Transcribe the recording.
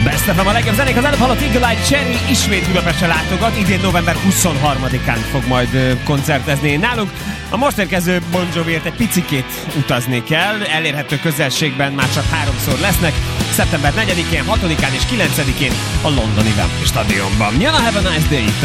Best FM, a legjobb zenék. Az előbb hallott Eagle Eye Cherry ismét Budapestre látogat. Idén november 23-án fog majd koncertezni nálunk. A most érkező Bon Joviért egy picikét utazni kell. Elérhető közelségben már csak 3-szor lesznek. Szeptember 4-én, 6-án és 9-én a londoni Wembley stadionban. Jön a Have a Nice Day itt